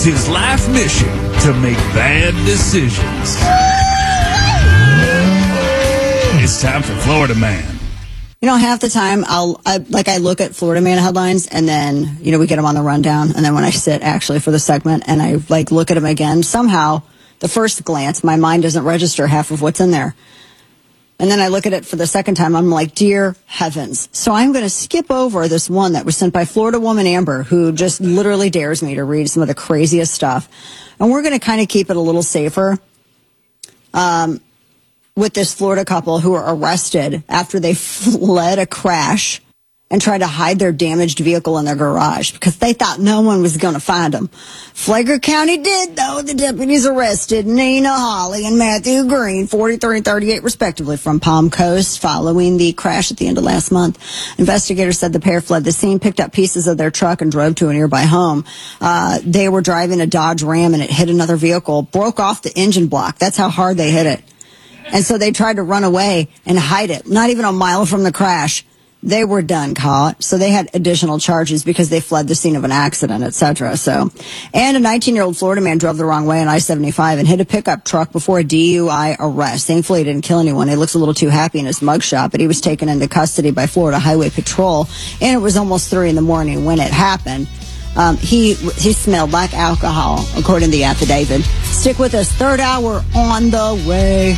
It's his life mission to make bad decisions. It's time for Florida Man. You know, half the time I look at Florida Man headlines and then, we get them on the rundown. And then when I sit actually for the segment and I look at them again, somehow the first glance, my mind doesn't register half of what's in there. And then I look at it for the second time. I'm like, dear heavens. So I'm going to skip over this one that was sent by Florida woman Amber, who just literally dares me to read some of the craziest stuff. And we're going to kind of keep it a little safer. With this Florida couple who were arrested after they fled a crash and tried to hide their damaged vehicle in their garage because they thought no one was going to find them. Flagler County did, though. The deputies arrested Nina Holly and Matthew Green, 43 and 38, respectively, from Palm Coast following the crash at the end of last month. Investigators said the pair fled the scene, picked up pieces of their truck, and drove to a nearby home. They were driving a Dodge Ram, and it hit another vehicle, broke off the engine block. That's how hard they hit it. And so they tried to run away and hide it. Not even a mile from the crash, they were done caught. So they had additional charges because they fled the scene of an accident, etc. And a 19-year-old Florida man drove the wrong way on I-75 and hit a pickup truck before a DUI arrest. Thankfully, he didn't kill anyone. He looks a little too happy in his mugshot, but he was taken into custody by Florida Highway Patrol. And it was almost 3 a.m. when it happened. He smelled like alcohol, according to the affidavit. Stick with us. Third hour on the way.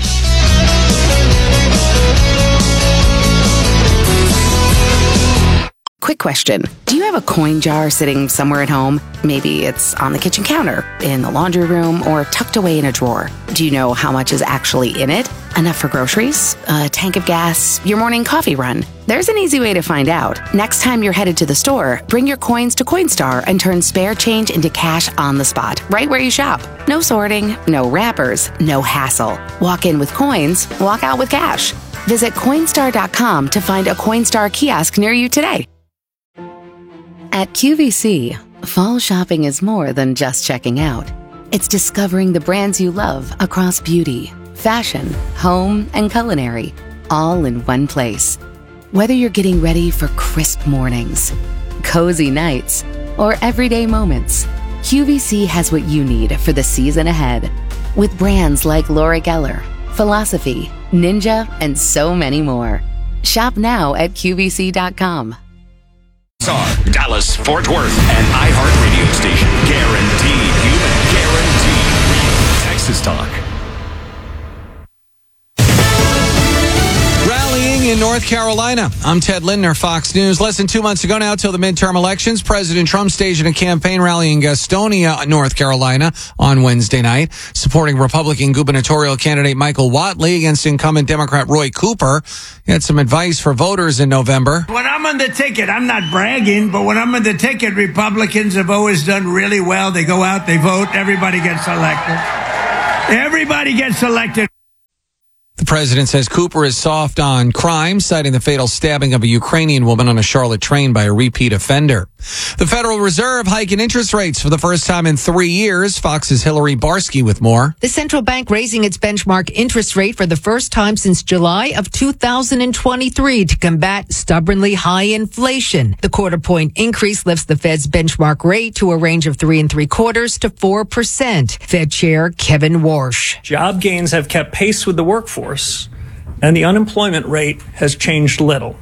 Quick question. Do you have a coin jar sitting somewhere at home? Maybe it's on the kitchen counter, in the laundry room, or tucked away in a drawer. Do you know how much is actually in it? Enough for groceries? A tank of gas? Your morning coffee run? There's an easy way to find out. Next time you're headed to the store, bring your coins to Coinstar and turn spare change into cash on the spot, right where you shop. No sorting, no wrappers, no hassle. Walk in with coins, walk out with cash. Visit Coinstar.com to find a Coinstar kiosk near you today. At QVC, fall shopping is more than just checking out. It's discovering the brands you love across beauty, fashion, home, and culinary, all in one place. Whether you're getting ready for crisp mornings, cozy nights, or everyday moments, QVC has what you need for the season ahead. With brands like Laura Geller, Philosophy, Ninja, and so many more. Shop now at QVC.com. Dallas, Fort Worth, and iHeart Radio station. Guaranteed human, guaranteed Texas Talk. Rallying in North Carolina. I'm Ted Lindner, Fox News. Less than 2 months ago now till the midterm elections, President Trump staged a campaign rally in Gastonia, North Carolina on Wednesday night, supporting Republican gubernatorial candidate Michael Whatley against incumbent Democrat Roy Cooper. He had some advice for voters in November. When I'm on the ticket, I'm not bragging, but when I'm on the ticket, Republicans have always done really well. They go out, they vote, everybody gets elected. Everybody gets elected. The president says Cooper is soft on crime, citing the fatal stabbing of a Ukrainian woman on a Charlotte train by a repeat offender. The Federal Reserve hiking interest rates for the first time in 3 years. Fox's Hillary Barsky with more. The central bank raising its benchmark interest rate for the first time since July of 2023 to combat stubbornly high inflation. The quarter-point increase lifts the Fed's benchmark rate to a range of 3 3/4% to 4%. Fed Chair Kevin Warsh. Job gains have kept pace with the workforce, and the unemployment rate has changed little.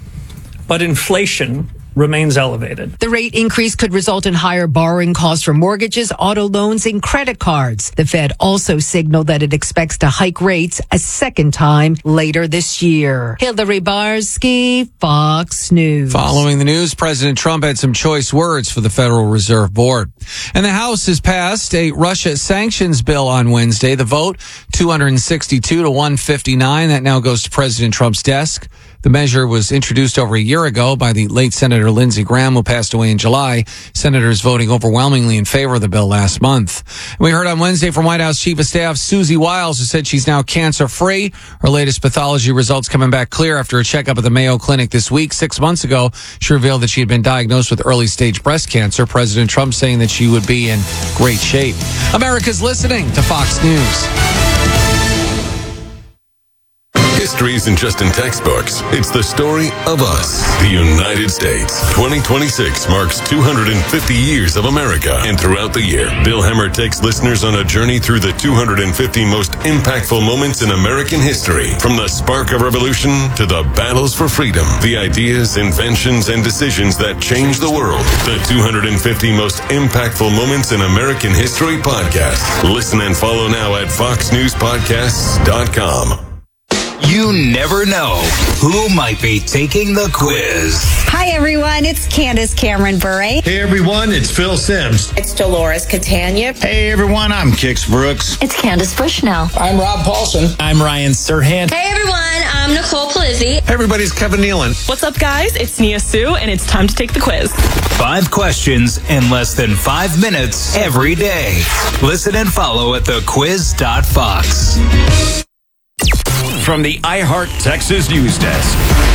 But inflation remains elevated. The rate increase could result in higher borrowing costs for mortgages, auto loans, and credit cards. The Fed also signaled that it expects to hike rates a second time later this year. Hillary Barsky, Fox News. Following the news, President Trump had some choice words for the Federal Reserve Board. And the House has passed a Russia sanctions bill on Wednesday. The vote, 262 to 159. That now goes to President Trump's desk. The measure was introduced over a year ago by the late Senator Lindsey Graham, who passed away in July. Senators voting overwhelmingly in favor of the bill last month. We heard on Wednesday from White House Chief of Staff Susie Wiles, who said she's now cancer-free. Her latest pathology results coming back clear after a checkup at the Mayo Clinic this week. 6 months ago, she revealed that she had been diagnosed with early-stage breast cancer. President Trump saying that she would be in great shape. America's listening to Fox News. history isn't just in textbooks. It's the story of us, the United States. 2026 marks 250 years of America. And throughout the year, Bill Hemmer takes listeners on a journey through the 250 most impactful moments in American history. From the spark of revolution to the battles for freedom, the ideas, inventions, and decisions that changed the world. The 250 most impactful moments in American history podcast. Listen and follow now at foxnewspodcasts.com. You never know who might be taking the quiz. Hi, everyone. It's Candace Cameron Bure. Hey, everyone. It's Phil Sims. It's Dolores Catania. Hey, everyone. I'm Kix Brooks. It's Candace Bushnell. I'm Rob Paulson. I'm Ryan Serhant. Hey, everyone. I'm Nicole Palizzi. Hey, everybody's Kevin Nealon. What's up, guys? It's Nia Sue, and it's time to take the quiz. 5 questions in less than 5 minutes every day. Listen and follow at thequiz.fox. From the iHeart Texas News Desk.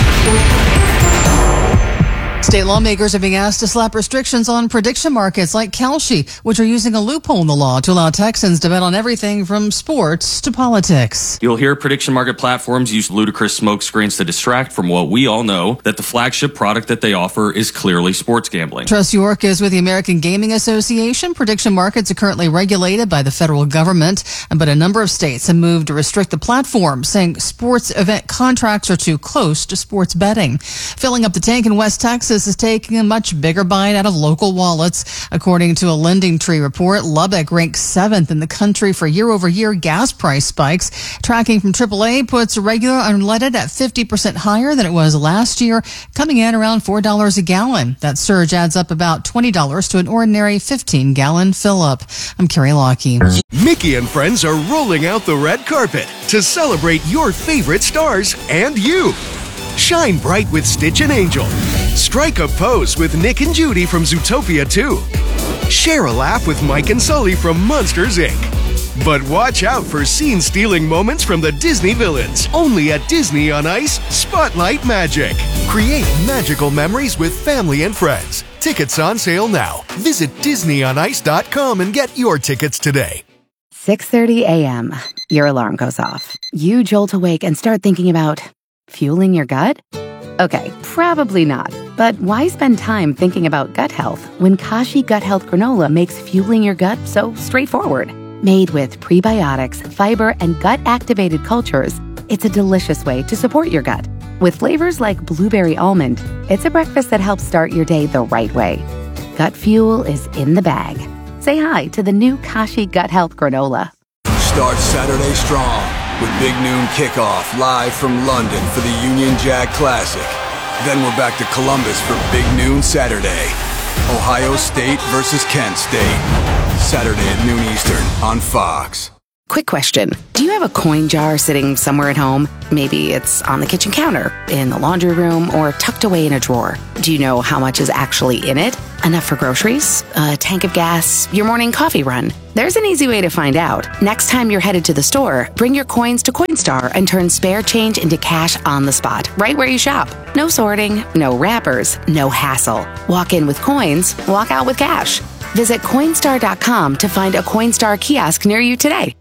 State lawmakers are being asked to slap restrictions on prediction markets like Kalshi, which are using a loophole in the law to allow Texans to bet on everything from sports to politics. You'll hear prediction market platforms use ludicrous smokescreens to distract from what we all know, that the flagship product that they offer is clearly sports gambling. Trust York is with the American Gaming Association. Prediction markets are currently regulated by the federal government, but a number of states have moved to restrict the platform, saying sports event contracts are too close to sports betting. Filling up the tank in West Texas is taking a much bigger bite out of local wallets. According to a Lending Tree report, Lubbock ranks 7th in the country for year-over-year gas price spikes. Tracking from AAA puts regular unleaded at 50% higher than it was last year, coming in around $4 a gallon. That surge adds up about $20 to an ordinary 15-gallon fill-up. I'm Carrie Lockie. Mickey and friends are rolling out the red carpet to celebrate your favorite stars and you. Shine bright with Stitch and Angel. Strike a pose with Nick and Judy from Zootopia 2. Share a laugh with Mike and Sully from Monsters, Inc. But watch out for scene-stealing moments from the Disney villains. Only at Disney on Ice Spotlight Magic. Create magical memories with family and friends. Tickets on sale now. Visit DisneyOnIce.com and get your tickets today. 6:30 a.m. Your alarm goes off. You jolt awake and start thinking about fueling your gut? Okay, probably not. But why spend time thinking about gut health when Kashi Gut Health Granola makes fueling your gut so straightforward? Made with prebiotics, fiber, and gut-activated cultures, it's a delicious way to support your gut. With flavors like blueberry almond, it's a breakfast that helps start your day the right way. Gut fuel is in the bag. Say hi to the new Kashi Gut Health Granola. Start Saturday strong with Big Noon Kickoff live from London for the Union Jack Classic. Then we're back to Columbus for Big Noon Saturday. Ohio State versus Kent State. Saturday at noon Eastern on Fox. Quick question. Do you have a coin jar sitting somewhere at home? Maybe it's on the kitchen counter, in the laundry room, or tucked away in a drawer. Do you know how much is actually in it? Enough for groceries, a tank of gas, your morning coffee run? There's an easy way to find out. Next time you're headed to the store, bring your coins to Coinstar and turn spare change into cash on the spot, right where you shop. No sorting, no wrappers, no hassle. Walk in with coins, walk out with cash. Visit Coinstar.com to find a Coinstar kiosk near you today.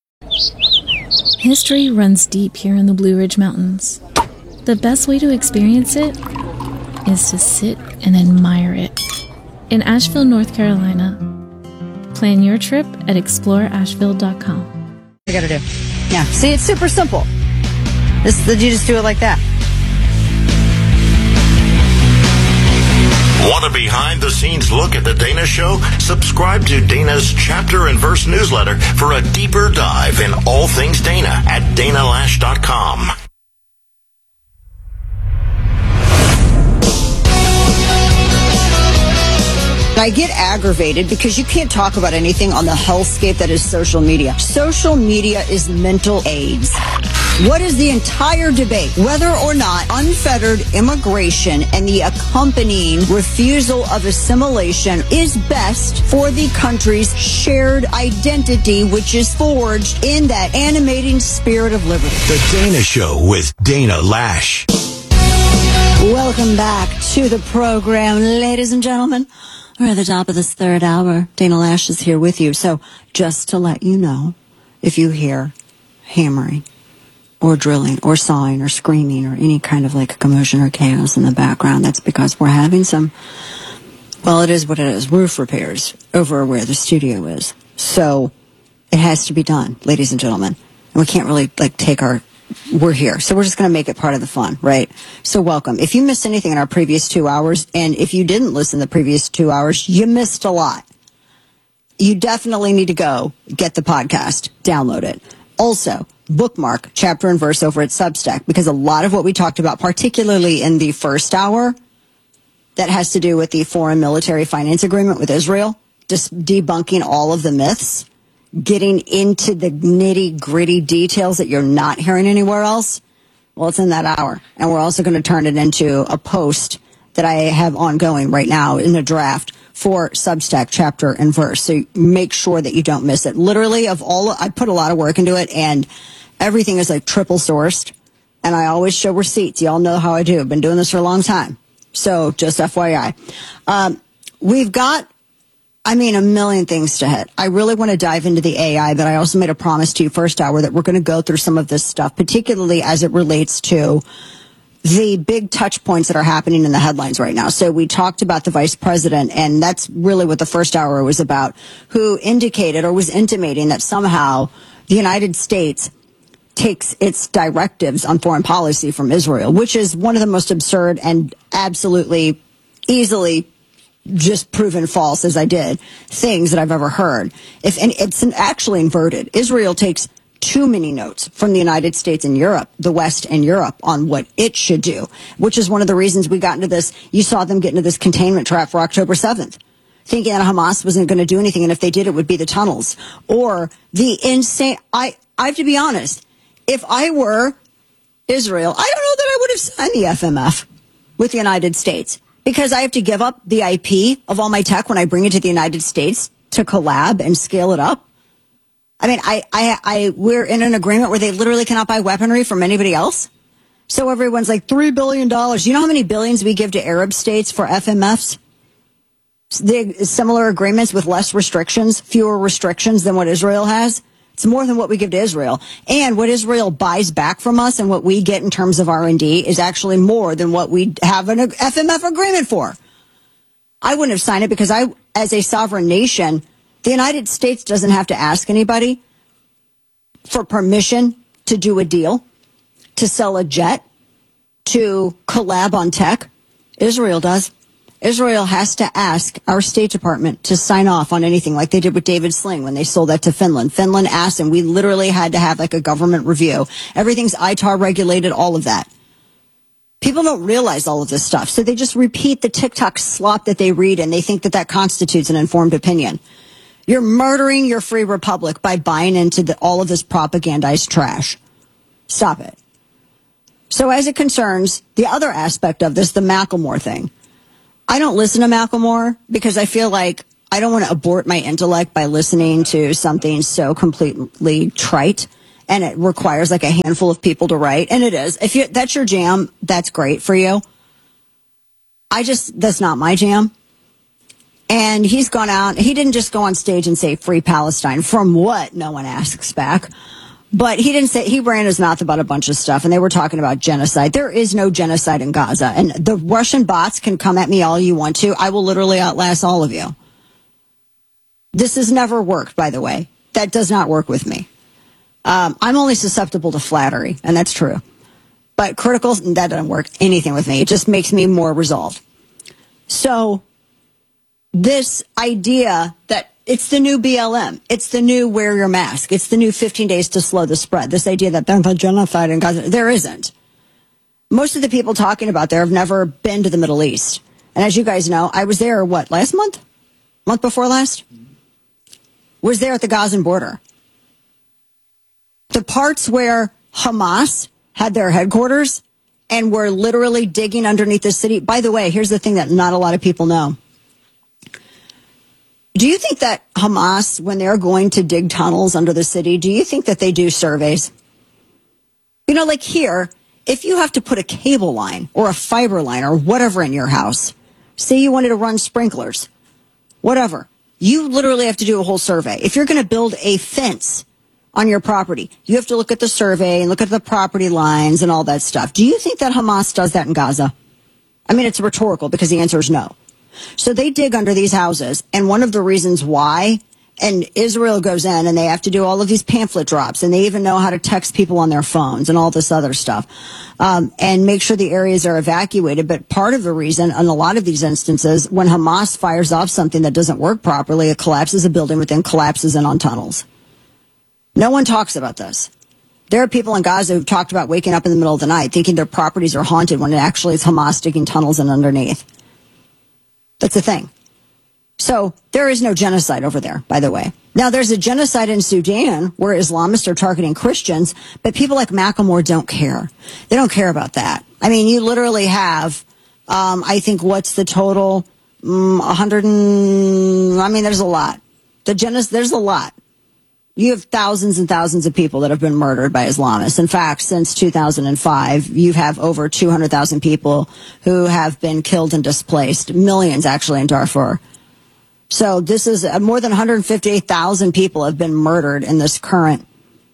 History runs deep here in the Blue Ridge Mountains. The best way to experience it is to sit and admire it. In Asheville, North Carolina, plan your trip at exploreasheville.com. You gotta do. Yeah. See, it's super simple. You just do it like that. Want a behind-the-scenes look at The Dana Show? Subscribe to Dana's Chapter and Verse newsletter for a deeper dive in all things Dana at danalash.com. I get aggravated because you can't talk about anything on the hellscape that is social media. Social media is mental AIDS. What is the entire debate? Whether or not unfettered immigration and the accompanying refusal of assimilation is best for the country's shared identity, which is forged in that animating spirit of liberty. The Dana Show with Dana Lash. Welcome back to the program, ladies and gentlemen. We're at the top of this third hour. Dana Lash is here with you. So just to let you know, if you hear hammering, or drilling or sawing or screaming or any kind of like commotion or chaos in the background, that's because we're having some, well, it is what it is, roof repairs over where the studio is. So it has to be done, ladies and gentlemen. And we can't really we're here. So we're just going to make it part of the fun, right? So welcome. If you missed anything in our previous 2 hours, and if you didn't listen the previous 2 hours, you missed a lot. You definitely need to go get the podcast, download it. Also, bookmark chapter and verse over at Substack, because a lot of what we talked about, particularly in the first hour, that has to do with the foreign military finance agreement with Israel, just debunking all of the myths, getting into the nitty-gritty details that you're not hearing anywhere else, well, it's in that hour. And we're also going to turn it into a post that I have ongoing right now in a draft for Substack chapter and verse. So make sure that you don't miss it. Literally, I put a lot of work into it, and everything is like triple sourced. And I always show receipts. Y'all know how I do. I've been doing this for a long time. So just FYI. We've got a million things to hit. I really want to dive into the AI, but I also made a promise to you first hour that we're going to go through some of this stuff, particularly as it relates to the big touch points that are happening in the headlines right now. So we talked about the vice president, and that's really what the first hour was about, who indicated or was intimating that somehow the United States takes its directives on foreign policy from Israel, which is one of the most absurd and absolutely easily just proven false, as I did, things that I've ever heard. And it's actually inverted. Israel takes too many notes from the United States and Europe, the West and Europe, on what it should do, which is one of the reasons we got into this. You saw them get into this containment trap for October 7th, thinking that Hamas wasn't going to do anything, and if they did, it would be the tunnels. Or the insane, I have to be honest, if I were Israel, I don't know that I would have signed the FMF with the United States, because I have to give up the IP of all my tech when I bring it to the United States to collab and scale it up. I mean, we're in an agreement where they literally cannot buy weaponry from anybody else. So everyone's like, $3 billion. You know how many billions we give to Arab states for FMFs? The similar agreements with less restrictions, fewer restrictions than what Israel has. It's more than what we give to Israel. And what Israel buys back from us and what we get in terms of R&D is actually more than what we have an FMF agreement for. I wouldn't have signed it because as a sovereign nation, the United States doesn't have to ask anybody for permission to do a deal, to sell a jet, to collab on tech. Israel does. Israel has to ask our State Department to sign off on anything, like they did with David Sling when they sold that to Finland. Finland asked, and we literally had to have like a government review. Everything's ITAR regulated, all of that. People don't realize all of this stuff, so they just repeat the TikTok slop that they read, and they think that that constitutes an informed opinion. You're murdering your free republic by buying into all of this propagandized trash. Stop it. So as it concerns the other aspect of this, the Macklemore thing, I don't listen to Macklemore because I feel like I don't want to abort my intellect by listening to something so completely trite, and it requires like a handful of people to write, and it is. If that's your jam, that's great for you. That's not my jam. And he's gone out. He didn't just go on stage and say free Palestine. From what? No one asks back. But he didn't say, he ran his mouth about a bunch of stuff, and they were talking about genocide. There is no genocide in Gaza. And the Russian bots can come at me all you want to. I will literally outlast all of you. This has never worked, by the way. That does not work with me. I'm only susceptible to flattery, and that's true. But critical, that doesn't work anything with me. It just makes me more resolved. So this idea that it's the new BLM. It's the new wear your mask. It's the new 15 days to slow the spread. This idea that there's a genocide in Gaza. There isn't. Most of the people talking about there have never been to the Middle East. And as you guys know, I was there, last month? Month before last? Was there at the Gazan border. The parts where Hamas had their headquarters and were literally digging underneath the city. By the way, here's the thing that not a lot of people know. Do you think that Hamas, when they're going to dig tunnels under the city, do you think that they do surveys? You know, like here, if you have to put a cable line or a fiber line or whatever in your house, say you wanted to run sprinklers, whatever, you literally have to do a whole survey. If you're going to build a fence on your property. You have to look at the survey and look at the property lines and all that stuff. Do you think that Hamas does that in Gaza? I mean, it's rhetorical because the answer is no. So they dig under these houses, and one of the reasons why, and Israel goes in and they have to do all of these pamphlet drops, and they even know how to text people on their phones and all this other stuff, and make sure the areas are evacuated. But part of the reason, in a lot of these instances, when Hamas fires off something that doesn't work properly, it collapses a building within, collapses in on tunnels. No one talks about this. There are people in Gaza who've talked about waking up in the middle of the night thinking their properties are haunted when it actually is Hamas digging tunnels in underneath. That's the thing. So there is no genocide over there, by the way. Now, there's a genocide in Sudan where Islamists are targeting Christians, but people like Macklemore don't care. They don't care about that. I mean, you literally have, I think, what's the total? 100 and, I mean, there's a lot. There's a lot. You have thousands and thousands of people that have been murdered by Islamists. In fact, since 2005, you have over 200,000 people who have been killed and displaced. Millions, actually, in Darfur. So this is more than 158,000 people have been murdered in this current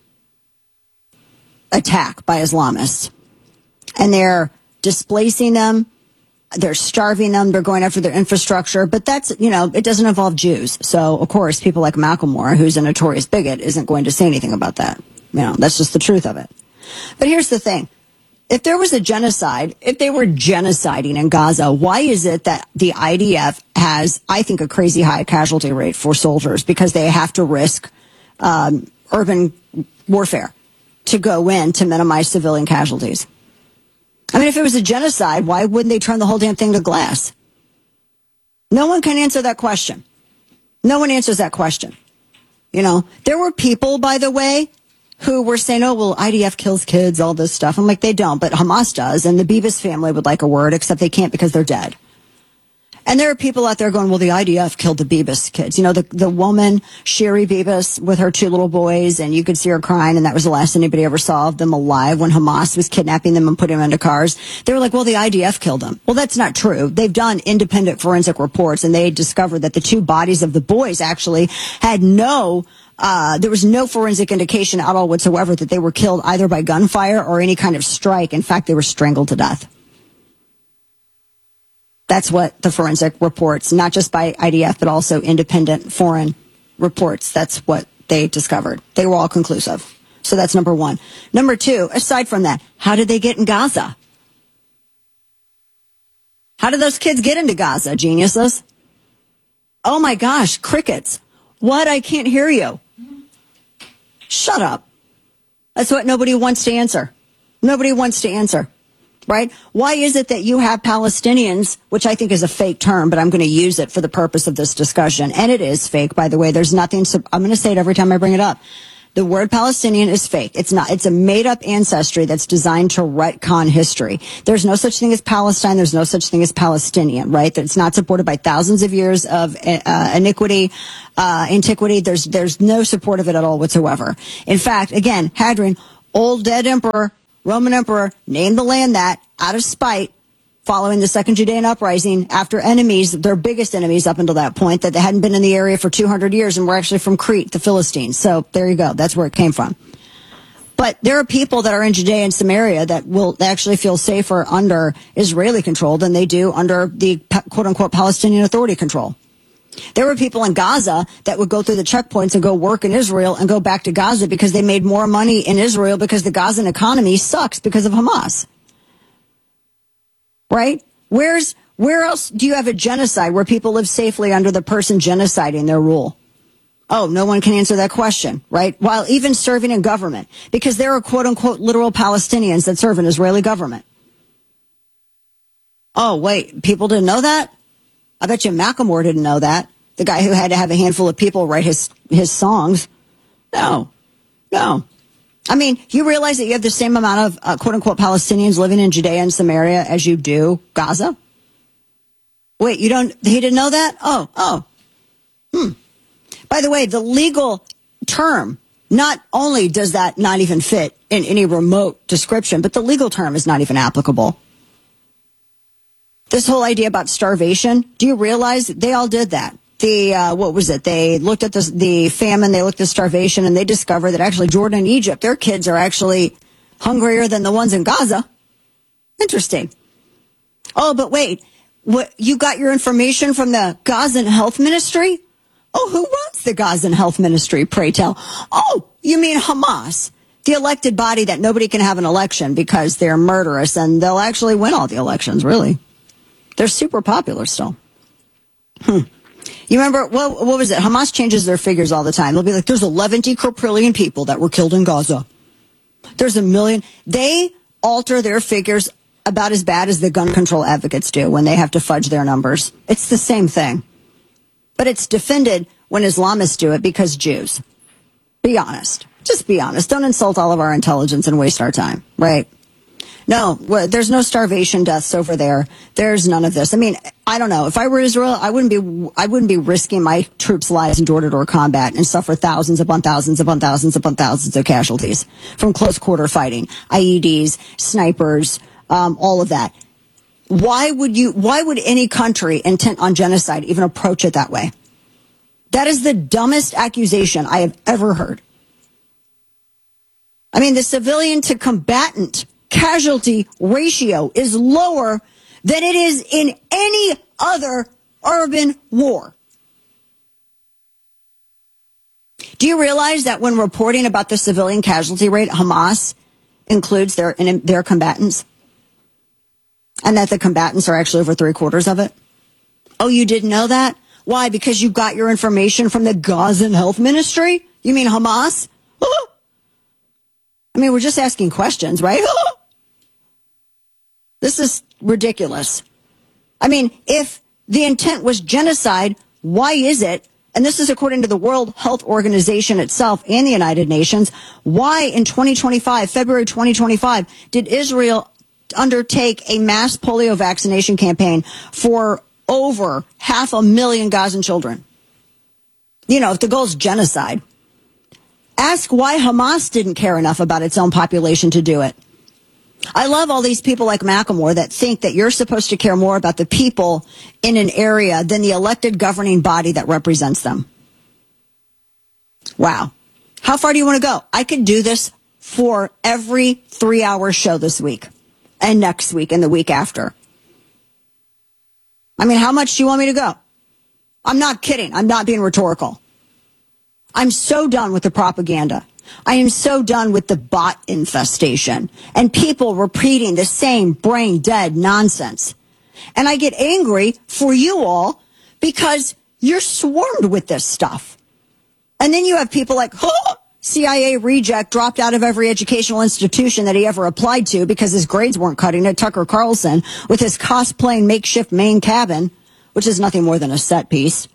attack by Islamists. And they're displacing them. They're starving them. They're going after their infrastructure. But that's, it doesn't involve Jews. So, of course, people like Macklemore, who's a notorious bigot, isn't going to say anything about that. That's just the truth of it. But here's the thing. If there was a genocide, if they were genociding in Gaza, why is it that the IDF has, I think, a crazy high casualty rate for soldiers? Because they have to risk urban warfare to go in to minimize civilian casualties. I mean, if it was a genocide, why wouldn't they turn the whole damn thing to glass? No one can answer that question. No one answers that question. There were people, by the way, who were saying, oh, well, IDF kills kids, all this stuff. I'm like, they don't, but Hamas does, and the Bibas family would like a word, except they can't because they're dead. And there are people out there going, well, the IDF killed the Bibas kids. The woman, Shiri Bibas, with her 2 little boys, and you could see her crying, and that was the last anybody ever saw of them alive when Hamas was kidnapping them and putting them into cars. They were like, well, the IDF killed them. Well, that's not true. They've done independent forensic reports, and they discovered that the 2 bodies of the boys actually had there was no forensic indication at all whatsoever that they were killed either by gunfire or any kind of strike. In fact, they were strangled to death. That's what the forensic reports, not just by IDF, but also independent foreign reports. That's what they discovered. They were all conclusive. So that's number 1. Number 2, aside from that, how did they get in Gaza? How did those kids get into Gaza, geniuses? Oh my gosh, crickets. What? I can't hear you. Shut up. That's what nobody wants to answer. Nobody wants to answer. Right? Why is it that you have Palestinians, which I think is a fake term, but I'm going to use it for the purpose of this discussion. And it is fake, by the way. There's nothing, I'm going to say it every time I bring it up. The word Palestinian is fake. It's not. It's a made-up ancestry that's designed to retcon history. There's no such thing as Palestine. There's no such thing as Palestinian, right? That it's not supported by thousands of years of antiquity. There's no support of it at all whatsoever. In fact, again, Hadrian, old dead emperor, Roman emperor, named the land that out of spite following the Second Judean Uprising after enemies, their biggest enemies up until that point, that they hadn't been in the area for 200 years and were actually from Crete, the Philistines. So there you go. That's where it came from. But there are people that are in Judea and Samaria that will actually feel safer under Israeli control than they do under the quote-unquote Palestinian Authority control. There were people in Gaza that would go through the checkpoints and go work in Israel and go back to Gaza because they made more money in Israel because the Gazan economy sucks because of Hamas. Right? Where else do you have a genocide where people live safely under the person genociding their rule? Oh, no one can answer that question, right? While even serving in government, because there are quote-unquote literal Palestinians that serve in Israeli government. Oh, wait, people didn't know that? I bet you Macklemore didn't know that. The guy who had to have a handful of people write his songs. No. I mean, you realize that you have the same amount of quote-unquote Palestinians living in Judea and Samaria as you do Gaza? Wait, he didn't know that? Oh. By the way, the legal term, not only does that not even fit in any remote description, but the legal term is not even applicable. This whole idea about starvation, do you realize they all did that? what was it? They looked at the famine, they looked at starvation, and they discovered that actually Jordan and Egypt, their kids are actually hungrier than the ones in Gaza. Interesting. Oh, but wait, what, you got your information from the Gazan Health Ministry? Oh, who runs the Gazan Health Ministry, pray tell? Oh, you mean Hamas, the elected body that nobody can have an election because they're murderous, and they'll actually win all the elections, really. They're super popular still. You remember, what was it? Hamas changes their figures all the time. They'll be like, there's 11 quadrillion people that were killed in Gaza. There's 1 million. They alter their figures about as bad as the gun control advocates do when they have to fudge their numbers. It's the same thing. But it's defended when Islamists do it because Jews. Be honest. Just be honest. Don't insult all of our intelligence and waste our time, right? No, there's no starvation deaths over there. There's none of this. I mean, I don't know. If I were Israel, I wouldn't be risking my troops' lives in door-to-door combat and suffer thousands upon thousands upon thousands upon thousands of casualties from close quarter fighting, IEDs, snipers, all of that. Why would any country intent on genocide even approach it that way? That is the dumbest accusation I have ever heard. I mean, the civilian to combatant casualty ratio is lower than it is in any other urban war. Do you realize that when reporting about the civilian casualty rate, Hamas includes their combatants? And that the combatants are actually over 3/4 of it? Oh, you didn't know that? Why? Because you got your information from the Gazan Health Ministry? You mean Hamas? I mean, we're just asking questions, right? This is ridiculous. I mean, if the intent was genocide, why is it, and this is according to the World Health Organization itself and the United Nations, why in 2025, February 2025, did Israel undertake a mass polio vaccination campaign for over 500,000 Gazan children? You know, if the goal is genocide. Ask why Hamas didn't care enough about its own population to do it. I love all these people like Macklemore that think that you're supposed to care more about the people in an area than the elected governing body that represents them. Wow. How far do you want to go? I could do this for every 3-hour show this week and next week and the week after. I mean, how much do you want me to go? I'm not kidding. I'm not being rhetorical. I'm so done with the propaganda. I am so done with the bot infestation and people repeating the same brain dead nonsense. And I get angry for you all because you're swarmed with this stuff. And then you have people like, CIA reject dropped out of every educational institution that he ever applied to because his grades weren't cutting it. Tucker Carlson with his cosplaying makeshift main cabin, which is nothing more than a set piece.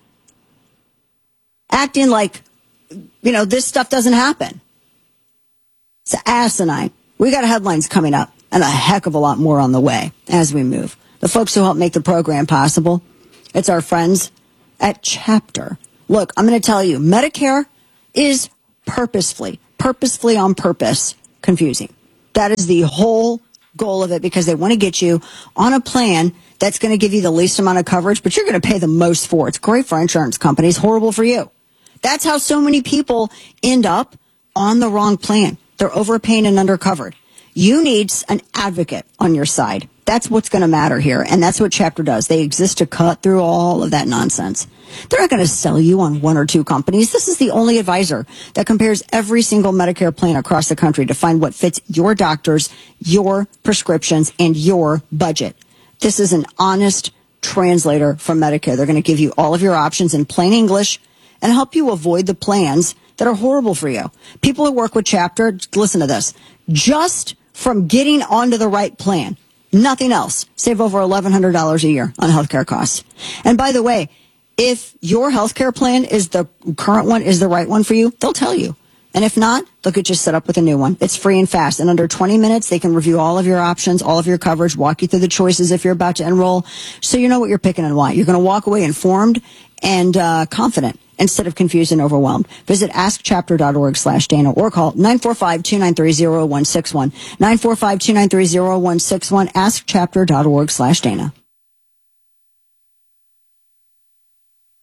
Acting like, you know, this stuff doesn't happen. It's asinine. We got headlines coming up and a heck of a lot more on the way as we move. The folks who help make the program possible, it's our friends at Chapter. Look, I'm going to tell you, Medicare is purposefully on purpose confusing. That is the whole goal of it because they want to get you on a plan that's going to give you the least amount of coverage, but you're going to pay the most for. It's great for insurance companies, horrible for you. That's how so many people end up on the wrong plan. They're overpaying and undercovered. You need an advocate on your side. That's what's going to matter here. And that's what Chapter does. They exist to cut through all of that nonsense. They're not going to sell you on one or two companies. This is the only advisor that compares every single Medicare plan across the country to find what fits your doctors, your prescriptions, and your budget. This is an honest translator from Medicare. They're going to give you all of your options in plain English and help you avoid the plans that are horrible for you. People who work with Chapter, listen to this, just from getting onto the right plan, nothing else, save over $1,100 a year on healthcare costs. And by the way, if your healthcare plan is the current one, is the right one for you, they'll tell you. And if not, they'll get you set up with a new one. It's free and fast. In under 20 minutes, they can review all of your options, all of your coverage, walk you through the choices if you're about to enroll, so you know what you're picking and why. You're going to walk away informed and confident instead of confused and overwhelmed. Visit askchapter.org/Dana or call 945-293-0161. 945-293-0161, askchapter.org/Dana.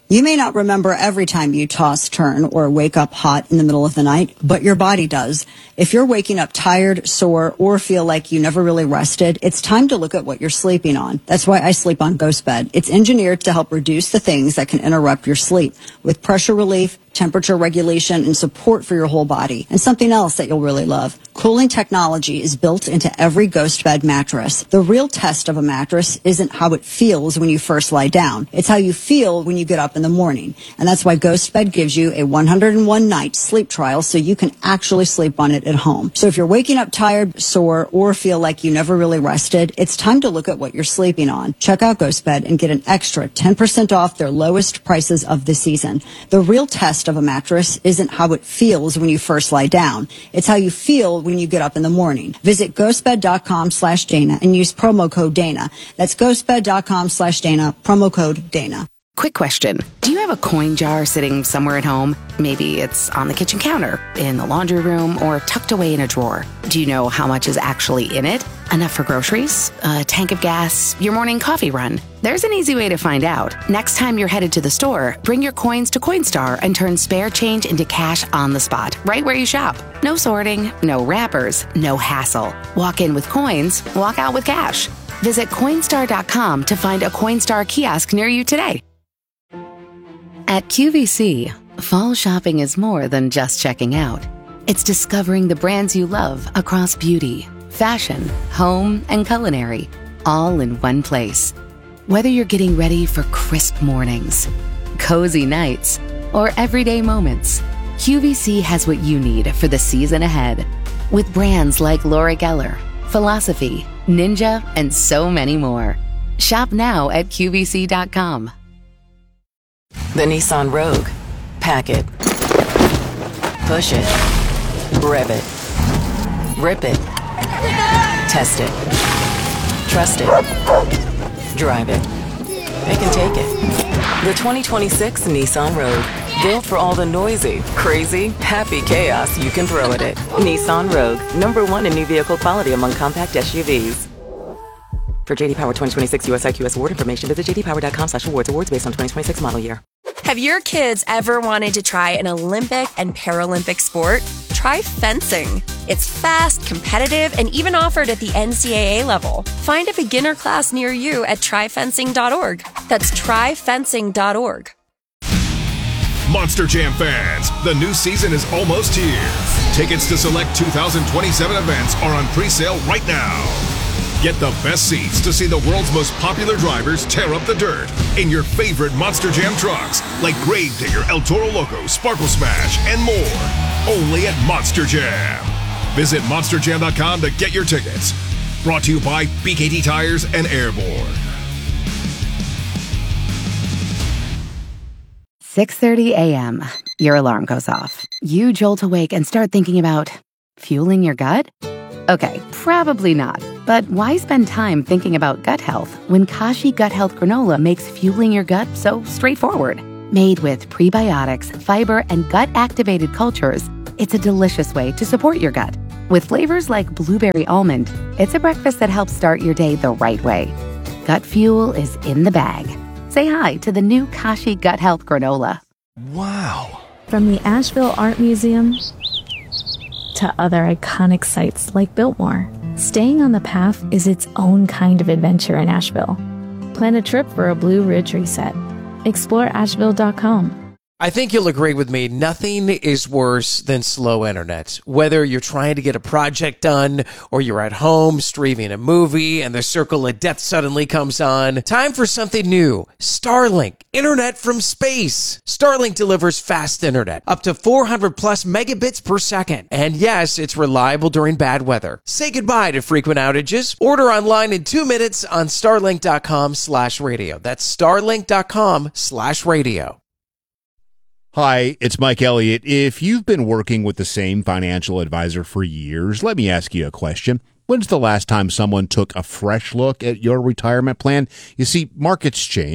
You may not remember every time you toss, turn, or wake up hot in the middle of the night, but your body does. If you're waking up tired, sore, or feel like you never really rested, it's time to look at what you're sleeping on. That's why I sleep on Ghost Bed. It's engineered to help reduce the things that can interrupt your sleep with pressure relief, temperature regulation, and support for your whole body. And something else that you'll really love. Cooling technology is built into every Ghost Bed mattress. The real test of a mattress isn't how it feels when you first lie down. It's how you feel when you get up in the morning. And that's why Ghost Bed gives you a 101-night sleep trial so you can actually sleep on it at home. So if you're waking up tired, sore, or feel like you never really rested, it's time to look at what you're sleeping on. Check out Ghost Bed and get an extra 10% off their lowest prices of the season. The real test of a mattress isn't how it feels when you first lie down. It's how you feel when you get up in the morning. Visit ghostbed.com/Dana and use promo code Dana. That's ghostbed.com/Dana, promo code Dana. Quick question. Do you have a coin jar sitting somewhere at home? Maybe it's on the kitchen counter, in the laundry room, or tucked away in a drawer. Do you know how much is actually in it? Enough for groceries, a tank of gas, your morning coffee run? There's an easy way to find out. Next time you're headed to the store, bring your coins to Coinstar and turn spare change into cash on the spot, right where you shop. No sorting, no wrappers, no hassle. Walk in with coins, walk out with cash. Visit Coinstar.com to find a Coinstar kiosk near you today. At QVC, fall shopping is more than just checking out. It's discovering the brands you love across beauty, fashion, home, and culinary, all in one place. Whether you're getting ready for crisp mornings, cozy nights, or everyday moments, QVC has what you need for the season ahead. With brands like Laura Geller, Philosophy, Ninja, and so many more. Shop now at QVC.com. The Nissan Rogue. Pack it. Push it. Rev it. Rip it. Test it. Trust it. Drive it. They can take it. The 2026 Nissan Rogue. Built for all the noisy, crazy, happy chaos you can throw at it. Nissan Rogue. #1 in new vehicle quality among compact SUVs. For JD Power 2026 US IQS award information, visit jdpower.com/awards. Awards based on 2026 model year. Have your kids ever wanted to try an Olympic and Paralympic sport? Try fencing. It's fast, competitive, and even offered at the NCAA level. Find a beginner class near you at tryfencing.org. That's tryfencing.org. Monster Jam fans, the new season is almost here. Tickets to select 2027 events are on pre-sale right now. Get the best seats to see the world's most popular drivers tear up the dirt in your favorite Monster Jam trucks like Gravedigger, El Toro Loco, Sparkle Smash, and more. Only at Monster Jam. Visit monsterjam.com to get your tickets. Brought to you by BKT Tires and Airborne. 6:30 a.m. Your alarm goes off. You jolt awake and start thinking about fueling your gut? Okay, probably not. But why spend time thinking about gut health when Kashi Gut Health Granola makes fueling your gut so straightforward? Made with prebiotics, fiber, and gut-activated cultures, it's a delicious way to support your gut. With flavors like blueberry almond, it's a breakfast that helps start your day the right way. Gut fuel is in the bag. Say hi to the new Kashi Gut Health Granola. Wow. From the Asheville Art Museum to other iconic sites like Biltmore, staying on the path is its own kind of adventure in Asheville. Plan a trip for a Blue Ridge reset. Explore Asheville.com. I think you'll agree with me, nothing is worse than slow internet. Whether you're trying to get a project done or you're at home streaming a movie and the circle of death suddenly comes on, time for something new. Starlink, internet from space. Starlink delivers fast internet, up to 400 plus megabits per second. And yes, it's reliable during bad weather. Say goodbye to frequent outages. Order online in 2 minutes on starlink.com/radio. That's starlink.com/radio. Hi, it's Mike Elliott. If you've been working with the same financial advisor for years, let me ask you a question. When's the last time someone took a fresh look at your retirement plan? You see, markets change,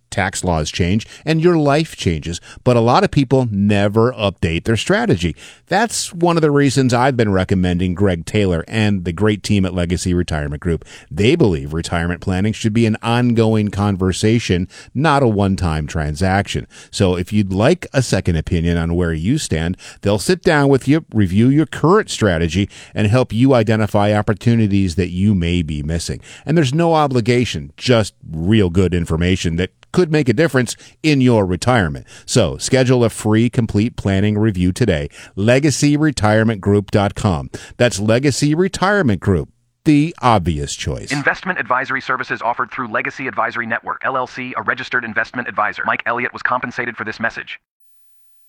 tax laws change, and your life changes, but a lot of people never update their strategy. That's one of the reasons I've been recommending Greg Taylor and the great team at Legacy Retirement Group. They believe retirement planning should be an ongoing conversation, not a one-time transaction. So if you'd like a second opinion on where you stand, they'll sit down with you, review your current strategy, and help you identify opportunities that you may be missing. And there's no obligation, just real good information that could make a difference in your retirement. So schedule a free complete planning review today. LegacyRetirementGroup.com. That's Legacy Retirement Group, the obvious choice. Investment advisory services offered through Legacy Advisory Network, LLC, a registered investment advisor. Mike Elliott was compensated for this message.